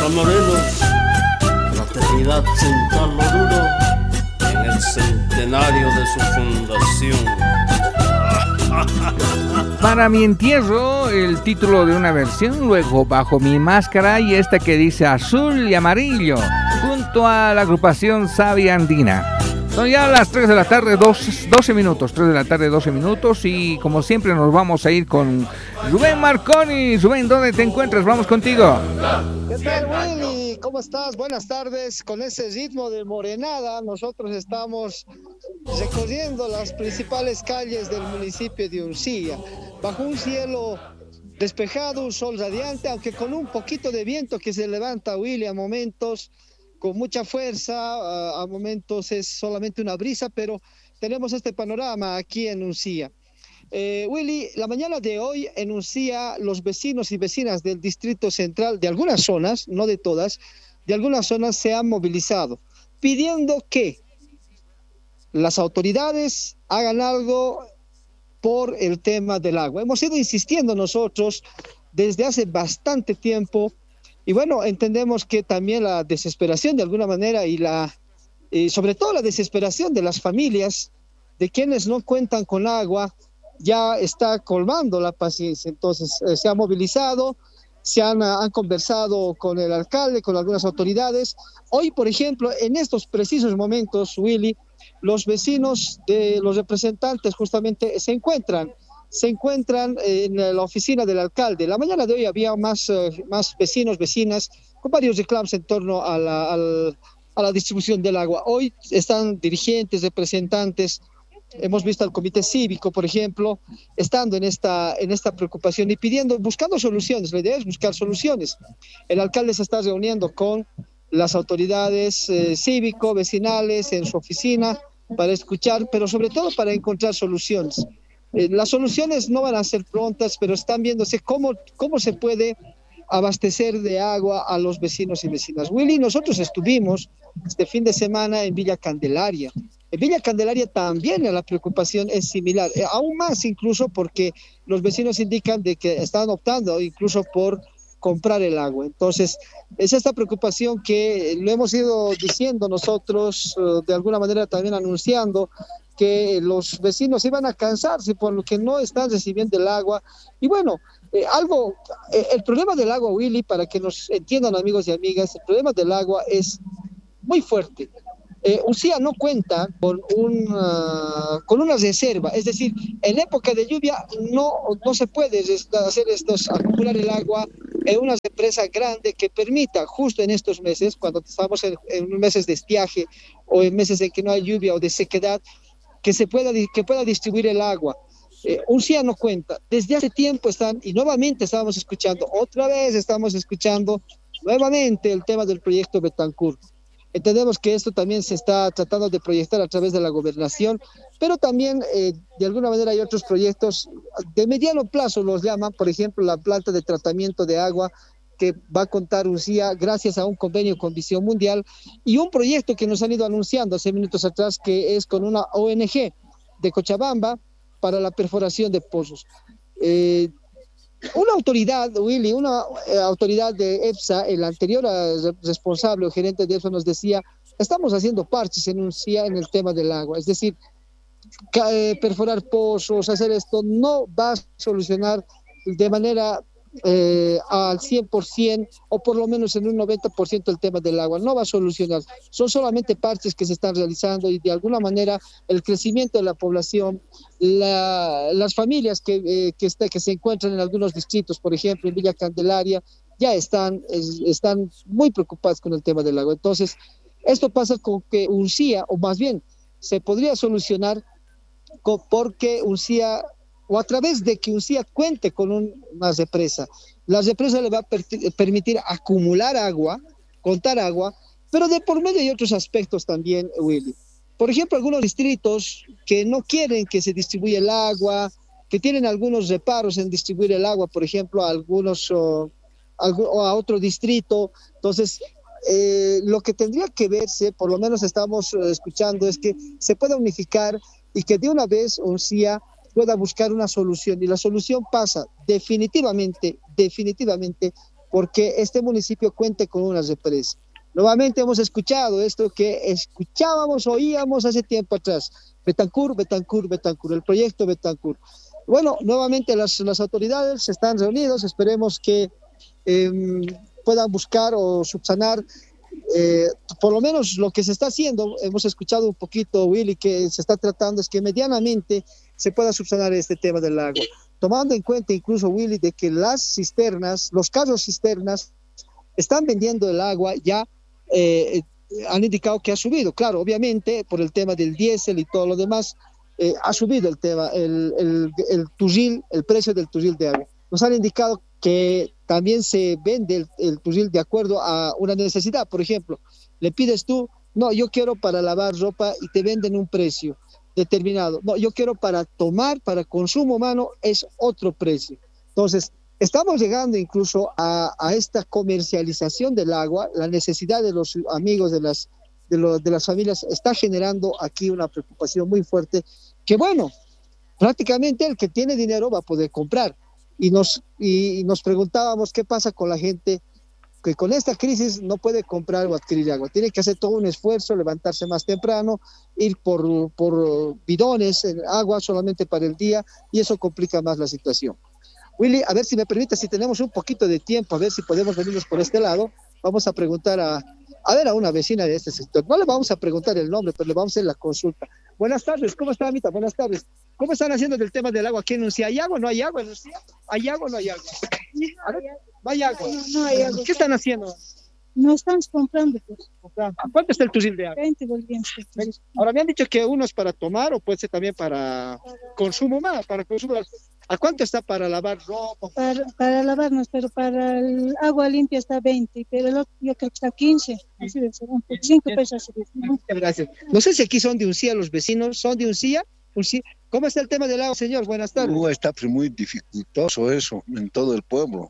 Morelos, Fraternidad Central Oruro, en el centenario de su fundación. Para mi entierro, el título de una versión, luego Bajo mi máscara y esta que dice Azul y Amarillo, junto a la agrupación Savia Andina. Son ya las 3 de la tarde, 12 minutos, 3 de la tarde, 12 minutos, y como siempre nos vamos a ir con Rubén Marconi. Rubén, ¿dónde te encuentras? Vamos contigo. ¿Qué tal, Willy? ¿Cómo estás? Buenas tardes. Con ese ritmo de morenada, nosotros estamos recorriendo las principales calles del municipio de Uncía, bajo un cielo despejado, un sol radiante, aunque con un poquito de viento que se levanta, Willy, a momentos, con mucha fuerza, a momentos es solamente una brisa, pero tenemos este panorama aquí en Uncía. Willy, la mañana de hoy en Uncía, los vecinos y vecinas del Distrito Central, de algunas zonas, no de todas, de algunas zonas se han movilizado, pidiendo que las autoridades hagan algo por el tema del agua. Hemos ido insistiendo nosotros desde hace bastante tiempo. Y bueno, entendemos que también la desesperación de alguna manera y sobre todo la desesperación de las familias, de quienes no cuentan con agua, ya está colmando la paciencia. Entonces se ha movilizado, han conversado con el alcalde, con algunas autoridades. Hoy, por ejemplo, en estos precisos momentos, Willy, los vecinos de los representantes justamente se encuentran en la oficina del alcalde. La mañana de hoy había más vecinos, vecinas, con varios reclamos en torno a la distribución del agua. Hoy están dirigentes, representantes, hemos visto al comité cívico, por ejemplo, estando en esta preocupación y buscando soluciones. La idea es buscar soluciones. El alcalde se está reuniendo con las autoridades cívico, vecinales, en su oficina, para escuchar, pero sobre todo para encontrar soluciones. Las soluciones no van a ser prontas, pero están viéndose cómo se puede abastecer de agua a los vecinos y vecinas. Willy, nosotros estuvimos este fin de semana en Villa Candelaria. En Villa Candelaria también la preocupación es similar, aún más incluso porque los vecinos indican de que están optando incluso por comprar el agua. Entonces, es esta preocupación que lo hemos ido diciendo nosotros, de alguna manera también anunciando, que los vecinos iban a cansarse por lo que no están recibiendo el agua. Y bueno, el problema del agua, Willy, para que nos entiendan amigos y amigas, el problema del agua es muy fuerte. Uncía no cuenta con una reserva, es decir, en época de lluvia no se puede hacer acumular el agua en una represa grande que permita, justo en estos meses, cuando estamos en meses de estiaje o en meses en que no hay lluvia o de sequedad, que pueda distribuir el agua. Uncía no cuenta. Desde hace tiempo otra vez estamos escuchando nuevamente el tema del proyecto Betancur. Entendemos que esto también se está tratando de proyectar a través de la gobernación, pero también de alguna manera hay otros proyectos de mediano plazo, los llaman, por ejemplo, la planta de tratamiento de agua que va a contar Uncía gracias a un convenio con Visión Mundial y un proyecto que nos han ido anunciando hace minutos atrás que es con una ONG de Cochabamba para la perforación de pozos. Una autoridad, Willy, autoridad de EPSA, el anterior responsable o gerente de EPSA nos decía, estamos haciendo parches en Uncía en el tema del agua, es decir, perforar pozos, hacer esto no va a solucionar de manera al 100% o por lo menos en un 90% el tema del agua, no va a solucionar, son solamente parches que se están realizando y de alguna manera el crecimiento de la población, las familias que se encuentran en algunos distritos, por ejemplo en Villa Candelaria, ya están muy preocupados con el tema del agua. Entonces, esto pasa con que Uncía, o más bien, se podría solucionar porque Uncía, o a través de que Uncía cuente con una represa. La represa le va a permitir acumular agua, contar agua, pero de por medio hay otros aspectos también, Willy. Por ejemplo, algunos distritos que no quieren que se distribuya el agua, que tienen algunos reparos en distribuir el agua, por ejemplo, a a otro distrito. Entonces, lo que tendría que verse, por lo menos estamos escuchando, es que se pueda unificar y que de una vez Uncía pueda buscar una solución. Y la solución pasa definitivamente porque este municipio cuente con una represa. Nuevamente hemos escuchado esto que oíamos hace tiempo atrás. Betancur, el proyecto Betancur. Bueno, nuevamente las autoridades están reunidas, esperemos que puedan buscar o subsanar por lo menos lo que se está haciendo. Hemos escuchado un poquito, Willy, que se está tratando es que medianamente se pueda subsanar este tema del agua, tomando en cuenta incluso, Willy, de que las cisternas, los carros cisternas están vendiendo el agua ya, han indicado que ha subido, claro, obviamente por el tema del diésel y todo lo demás, ha subido el tema, el turril, el precio del turril de agua. Nos han indicado que también se vende el turril de acuerdo a una necesidad. Por ejemplo, le pides tú, no, yo quiero para lavar ropa y te venden un precio determinado. No, yo quiero para tomar, para consumo humano, es otro precio. Entonces, estamos llegando incluso a esta comercialización del agua. La necesidad de los amigos de las familias está generando aquí una preocupación muy fuerte, que bueno, prácticamente el que tiene dinero va a poder comprar. Y nos preguntábamos qué pasa con la gente que con esta crisis no puede comprar o adquirir agua. Tiene que hacer todo un esfuerzo, levantarse más temprano, ir por bidones en agua solamente para el día, y eso complica más la situación. Willy, a ver si me permite, si tenemos un poquito de tiempo, a ver si podemos venirnos por este lado. Vamos a preguntar a una vecina de este sector. No le vamos a preguntar el nombre, pero le vamos a hacer la consulta. Buenas tardes, ¿cómo está, Amita? Buenas tardes. ¿Cómo están haciendo del tema del agua aquí en Uncía? ¿Hay agua o no hay agua en Uncía? ¿Hay agua o no hay agua? ¿No hay agua? No hay agua. ¿Qué están haciendo? No estamos comprando, pues. ¿A cuánto está el turril de agua? 20 bolivianos. Ahora me han dicho que uno es para tomar o puede ser también para consumo más, para consumo. ¿A cuánto está para lavar ropa? Para lavarnos, pero para el agua limpia está 20, pero el otro yo creo que está 15. Así de ser, 5 pesos. Gracias. No sé si aquí son de Uncía los vecinos, ¿son de Uncía? ¿Cómo está el tema del agua, señor? Buenas tardes. Está muy dificultoso eso en todo el pueblo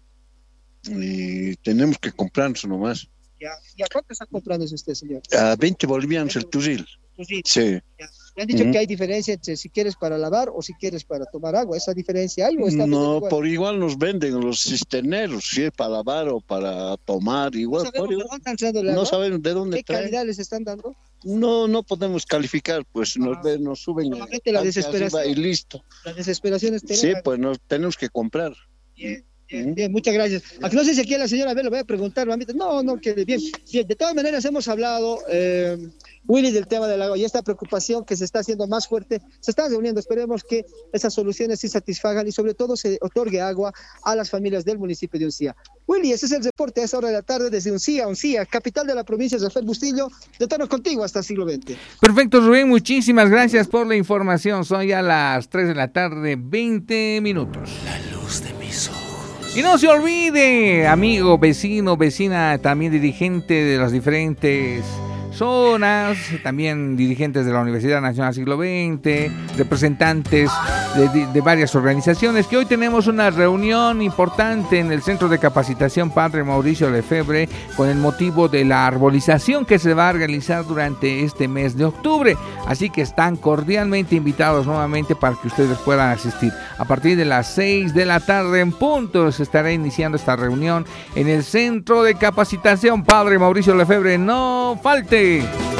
y tenemos que comprarnos nomás. Ya. ¿Y a cuánto está comprando usted, señor? A 20 bolivianos el turril. Sí. Ya. Me han dicho que hay diferencia entre si quieres para lavar o si quieres para tomar agua. ¿Esa diferencia hay o está no, igual? Por igual nos venden los cisterneros, si es para lavar o para tomar, igual. No sabemos de dónde ¿Qué calidad les están dando? No podemos calificar, pues nos suben la desesperación y listo. La desesperación es sí, pues nos tenemos que comprar. Bien, muchas gracias. Aquí no sé si aquí a la señora, a ver, le voy a preguntar, mamita. No, que bien. De todas maneras hemos hablado, Willy, del tema del agua y esta preocupación que se está haciendo más fuerte, se está reuniendo. Esperemos que esas soluciones sí satisfagan y sobre todo se otorgue agua a las familias del municipio de Uncía. Willy, ese es el reporte a esa hora de la tarde desde Uncía, capital de la provincia de Rafael Bustillo. Retorno contigo hasta el siglo XX. Perfecto, Rubén, muchísimas gracias por la información. Son ya las 3 de la tarde, 20 minutos. La luz de mis ojos. Y no se olvide, amigo, vecino, vecina, también dirigente de las diferentes zonas, también dirigentes de la Universidad Nacional Siglo XX, representantes de varias organizaciones, que hoy tenemos una reunión importante en el Centro de Capacitación Padre Mauricio Lefebvre con el motivo de la arbolización que se va a realizar durante este mes de octubre. Así que están cordialmente invitados nuevamente para que ustedes puedan asistir. A partir de las 6 de la tarde en punto se estará iniciando esta reunión en el Centro de Capacitación Padre Mauricio Lefebvre. ¡No falte!